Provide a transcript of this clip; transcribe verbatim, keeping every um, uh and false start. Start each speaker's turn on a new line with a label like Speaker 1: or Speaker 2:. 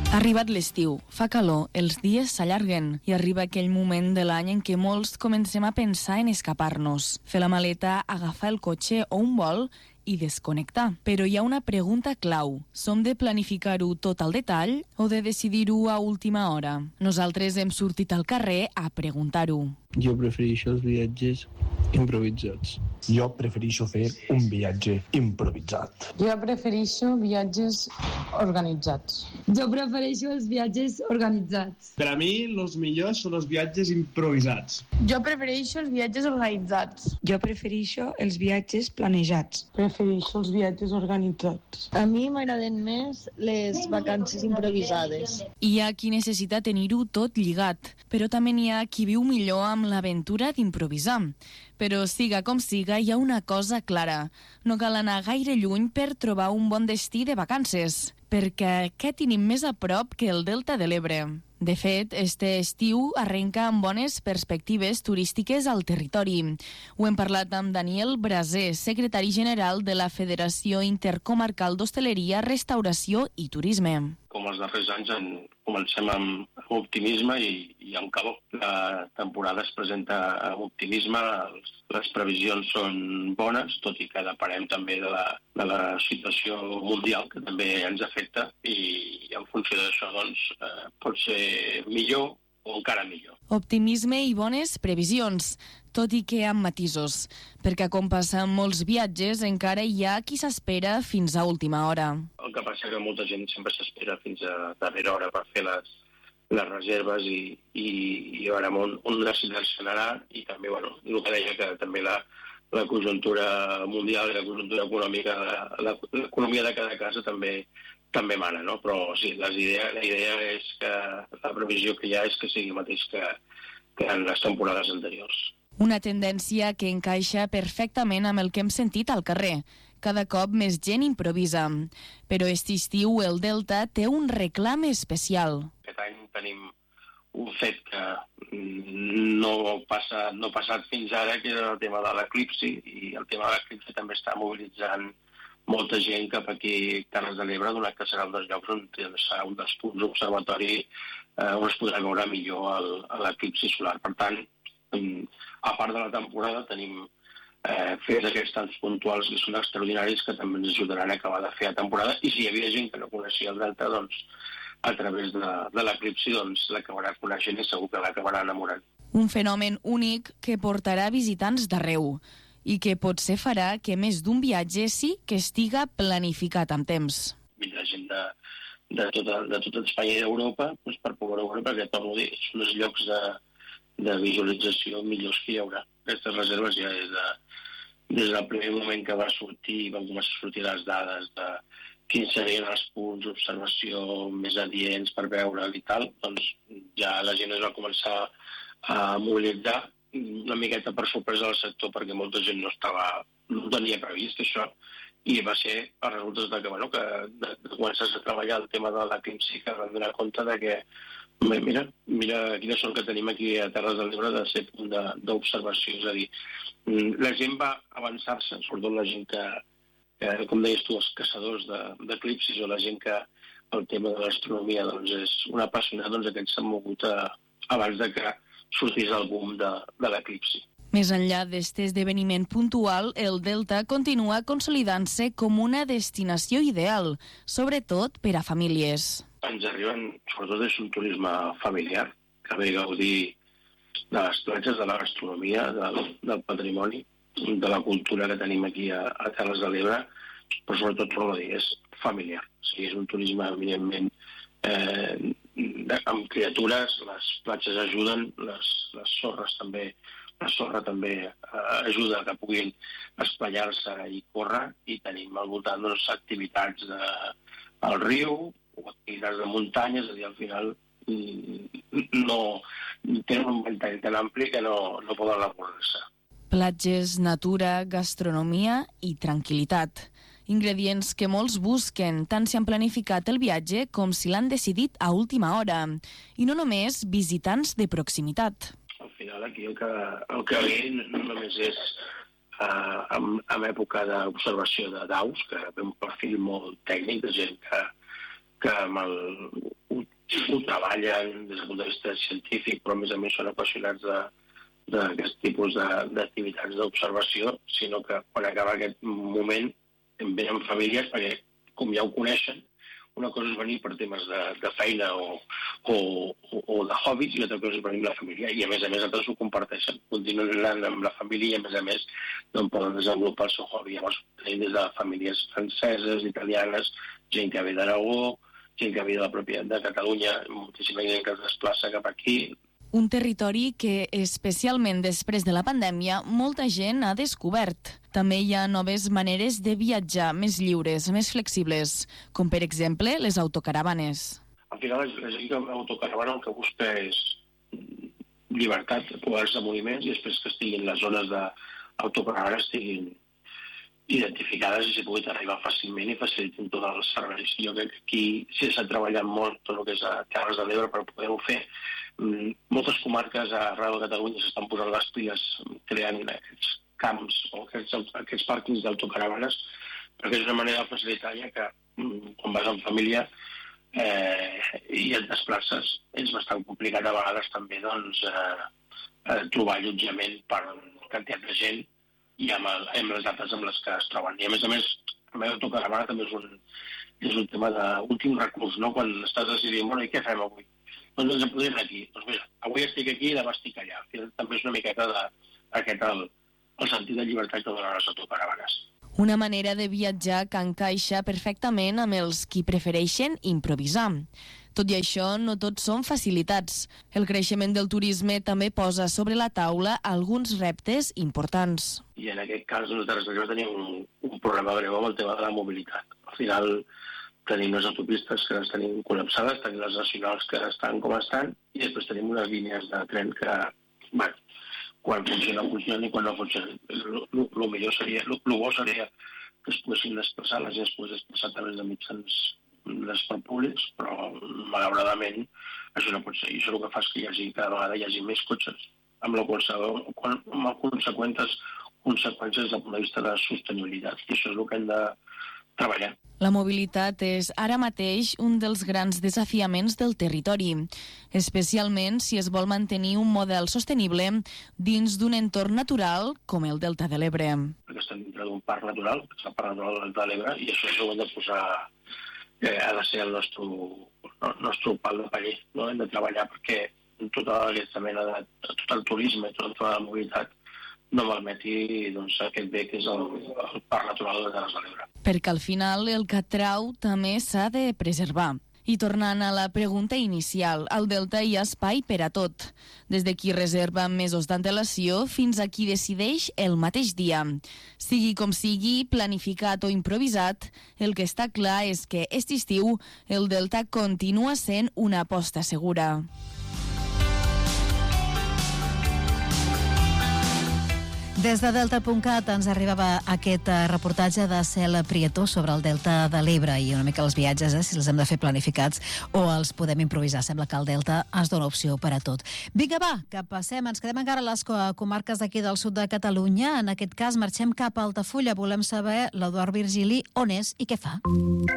Speaker 1: Ha arribat l'estiu, fa calor, els dies s'allarguen i arriba aquell moment de l'any en què molts comencem a pensar en escapar-nos, fer la maleta, agafar el cotxe o un vol i desconnectar. Però hi ha una pregunta clau. Som de planificar-ho tot al detall o de decidir-ho a última hora? Nosaltres hem sortit al carrer a preguntar-ho.
Speaker 2: Jo prefereixo els viatges improvisats.
Speaker 3: Jo prefereixo fer un viatge improvisat.
Speaker 4: Jo prefereixo viatges organitzats.
Speaker 5: Jo prefereixo els viatges organitzats.
Speaker 6: Per a mi, els millors són els viatges improvisats.
Speaker 7: Jo prefereixo els viatges organitzats.
Speaker 8: Jo prefereixo els viatges planejats.
Speaker 4: Prefereixo els viatges organitzats.
Speaker 9: A mi m'agraden més les vacances improvisades.
Speaker 1: Hi ha qui necessita tenir-ho tot lligat, però també n'hi ha qui viu millor amb l'aventura d'improvisar. Però siga com siga, hi ha una cosa clara. No cal anar gaire lluny per trobar un bon destí de vacances, perquè què tenim més a prop que el Delta de l'Ebre? De fet, este estiu arrenca amb bones perspectives turístiques al territori. Ho hem parlat amb Daniel Braser, secretari general de la Federació Intercomarcal d'Hostaleria, Restauració i Turisme.
Speaker 10: Com els darrers anys en, comencem amb optimisme i, i amb calor. La temporada es presenta amb optimisme, els, les previsions són bones, tot i que deparem també de la, de la situació mundial, que també ens afecta, i, i en funció d'això doncs, eh, pot ser millor o encara millor.
Speaker 1: Optimisme i bones previsions, tot i que amb matisos, perquè com passa amb molts viatges, encara hi ha qui s'espera fins a última hora.
Speaker 10: El que passa que molta gent sempre s'espera fins a darrera hora per fer les, les reserves i, i, i a veure on, on es seleccionarà, i també, bueno, el que deia que també la, la conjuntura mundial i la conjuntura econòmica, la, l'economia de cada casa també també mana, no? Però sí, les idea, la idea és que la previsió que hi ha és que sigui el mateix que, que en les temporades anteriors.
Speaker 1: Una tendència que encaixa perfectament amb el que hem sentit al carrer. Cada cop més gent improvisa. Però aquest estiu el Delta té un reclam especial.
Speaker 10: Aquest any tenim un fet que no passa, no ha passat fins ara, que és el tema de l'eclipsi, i el tema de l'eclipsi també està mobilitzant molta gent cap aquí, Terres de l'Ebre, donat que serà un dels llocs on serà un dels punts d'observatori eh, on es podrà veure millor l'eclipsi solar. Per tant, a part de la temporada, tenim eh, fets aquests tants puntuals que són extraordinaris que també ens ajudaran a acabar de fer la temporada, i si hi havia gent que no coneixia el Delta, doncs a través de, de l'eclipsi doncs, l'acabarà coneixent i segur que l'acabarà enamorant.
Speaker 1: Un fenomen únic que portarà visitants d'arreu i que potser farà que més d'un viatge sí que estiga planificat amb temps.
Speaker 10: Vindrà gent de, de, tota, de tota Espanya i d'Europa doncs per poder veure, perquè torno a dir, són els llocs de, de visualització millors que hi haurà. Aquestes reserves ja des, de, des del primer moment que va sortir, van començar a sortir les dades de quins serien els punts d'observació més adients per veure i tal, doncs ja la gent es va començar a mobilitzar una miqueta per sorpresa del sector, perquè molta gent no estava, no tenia previst això, i va ser a resultes de que, bueno, que de, de començar a treballar el tema de l'eclipsi, que vam donar compte de que mira, mira quina sort que tenim aquí a Terres de l'Ebre de ser punt d'observació. És a dir, la gent va avançar-se, sobretot la gent que, que com deies tu, els caçadors d'eclipsis o la gent que el tema de l'astronomia doncs, és un apassionat, doncs aquests s'han mogut a, abans de que sortís el boom de, de l'eclipsi.
Speaker 1: Més enllà d'aquest esdeveniment puntual, el Delta continua consolidant-se com una destinació ideal, sobretot per a famílies.
Speaker 10: Ens arriben, sobretot és un turisme familiar, que ve a gaudir de les platges, de la gastronomia, del, del patrimoni, de la cultura que tenim aquí a, a Terres de l'Ebre, però sobretot, com dir, és familiar. O sigui, és un turisme eminentment eh, amb criatures, les platges ajuden, les, les sorres també, la sorra també eh, ajuda que puguin esplayar-se i córrer, i tenim al voltant doncs, activitats de, al riu o activitats de muntanya, és a dir, al final no tenen un ventall tan ampli que no, no poden avorrir-se.
Speaker 1: Platges, natura, gastronomia i tranquil·litat. Ingredients que molts busquen, tant si han planificat el viatge com si l'han decidit a última hora. I no només visitants de proximitat.
Speaker 10: Al final aquí el que, el que ve no només és uh, en, en època d'observació de daus, que ve un perfil molt tècnic de gent que, que amb el, ho ho treballen des del punt de vista científic, però a més a més són apassionats de d'aquest tipus d'activitats d'observació, sinó que quan acaba aquest moment venen famílies perquè, com ja ho coneixen, una cosa és venir per temes de, de feina o, o, o de hobbies i l'altra cosa és venir amb la família. I a més a més altres ho comparteixen, continuen anant amb la família i a més a més no poden desenvolupar el seu hobby. Llavors tenim des de famílies franceses, italianes, gent que ve d'Aragó, gent que ve de la propietat de Catalunya, moltíssima gent que es desplaça cap aquí.
Speaker 1: Un territori que, especialment després de la pandèmia, molta gent ha descobert. També hi ha noves maneres de viatjar més lliures, més flexibles, com per exemple les autocaravanes.
Speaker 10: Al final, la gent que autocaravana el que busca és llibertat, poder-se moviments i després que estiguin les zones d'autocaravana estiguin identificades i s'hi pugui arribar fàcilment i facilitin tots els serveis. Jo crec que aquí s'hi està treballant molt tot el que és a Terres de l'Ebre per poder-ho fer. Moltes comarques arreu de Catalunya s'estan posant les piles creant aquests camps o aquests, aquests pàrquings d'autocaravanes perquè és una manera de facilitar ja que quan vas en família eh, i et desplaces és bastant complicat a vegades també doncs, eh, trobar allotjament per quantitat de gent i amb, el, amb les dates amb les que es troben. I a més a més, la meva autocaravana també és un, és un tema d'últim recurs, no? Quan estàs decidint, bueno, i què fem avui? Doncs ens podríem anar aquí. Doncs mira, avui estic aquí i demà estic allà. També és una miqueta de, aquest el, el sentit de llibertat que donen les autocaravanes.
Speaker 1: Una manera de viatjar que encaixa perfectament amb els qui prefereixen improvisar. Tot i això, no tot són facilitats. El creixement del turisme també posa sobre la taula alguns reptes importants.
Speaker 10: I en aquest cas nosaltres tenim un, un problema greu amb el tema de la mobilitat. Al final tenim les autopistes que les tenim col·lapsades, tenim les nacionals que estan com estan i després tenim unes línies de tren que, bueno, quan funciona, funciona i quan no funciona. El millor seria, el bo seria que es poguessin desplaçar, la gent es pogués desplaçar a través de mitjans transport públics, però malauradament això no pot ser. I això el que fa és que hi hagi, cada vegada hi hagi més cotxes, amb la qualsevol, amb conseqüències, conseqüències des del punt de vista de sostenibilitat. I això és el que hem de treballar.
Speaker 1: La mobilitat és ara mateix un dels grans desafiaments del territori, especialment si es vol mantenir un model sostenible dins d'un entorn natural com el Delta de l'Ebre.
Speaker 10: Perquè estem dintre d'un parc natural, que és el Parc Natural del Delta de l'Ebre, i això ho hem de posar, eh, ha de ser el nostre, el nostre pal de paller, no? Hem de treballar perquè tota aquesta mena de, tot el turisme, tota la mobilitat, no malmeti doncs, aquest bé que és el, el Parc Natural de Terres de l'Ebre.
Speaker 1: Perquè al final el que atrau també s'ha de preservar. I tornant a la pregunta inicial, al Delta hi ha espai per a tot, des de qui reserva mesos d'antelació fins a qui decideix el mateix dia. Sigui com sigui, planificat o improvisat, el que està clar és que aquest estiu el Delta continua sent una aposta segura.
Speaker 11: Des de delta punt cat ens arribava aquest reportatge de Cel Prieto sobre el Delta de l'Ebre i una mica els viatges, eh, si els hem de fer planificats o els podem improvisar. Sembla que el Delta ens dona opció per a tot. Vinga, va, que passem. Ens quedem encara a les comarques d'aquí del sud de Catalunya. En aquest cas marxem cap a Altafulla. Volem saber l'Eduard Virgili on és i què fa.